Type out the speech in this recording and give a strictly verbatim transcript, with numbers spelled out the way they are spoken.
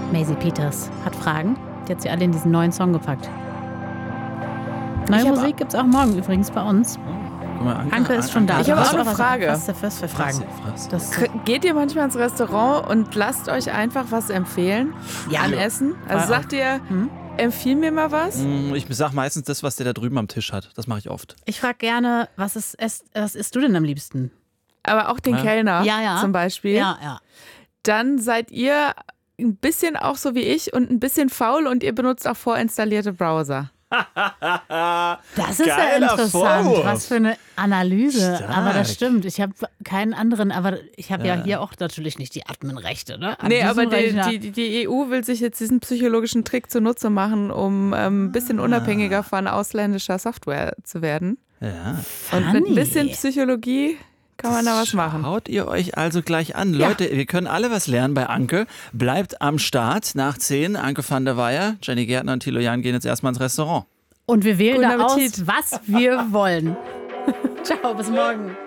Maisie Peters hat Fragen. Die hat sie alle in diesen neuen Song gepackt. Neue Musik gibt es auch morgen übrigens bei uns. Guck mal, Anke, Anke ist schon da. Ich habe auch eine was, Frage. Was ist der First für Fragen? Das, K- Geht ihr manchmal ins Restaurant und lasst euch einfach was empfehlen Ja. an Essen? Also sagt ihr, Hm? empfiehl mir mal was? Ich sag meistens das, was der da drüben am Tisch hat. Das mache ich oft. ich frage gerne, was, ist, es- was isst du denn am liebsten? Aber auch den Ja. Kellner Ja, ja. zum Beispiel. Ja, ja. Dann seid ihr ein bisschen auch so wie ich und ein bisschen faul und ihr benutzt auch vorinstallierte Browser. Das ist ja Geiler interessant. Vorwurf. Was für eine Analyse. Stark. Aber das stimmt. Ich habe keinen anderen, aber ich habe ja. Ja. hier auch natürlich nicht die Adminrechte. Ne? An Nee, diesem aber die, Rechner- die, die E U will sich jetzt diesen psychologischen Trick zunutze machen, um ähm, ein bisschen unabhängiger von ausländischer Software zu werden. Ja. Und mit ein Funny. bisschen Psychologie kann man da was machen. Schaut ihr euch also gleich an. Ja. Leute, wir können alle was lernen bei Anke. Bleibt am Start nach zehn. Anke van der Weyer, Jenny Gärtner und Thilo Jahn gehen jetzt erstmal ins Restaurant. Und wir wählen Guten da Appetit. aus, was wir wollen. Ciao, bis morgen.